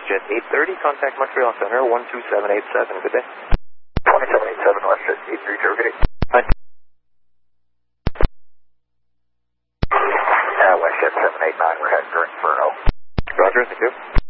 WestJet 830, contact Montreal Center 12787. Good day. 2787 WestJet 830, good day. Hi. WestJet 789, we're heading for Inferno. Roger, thank you.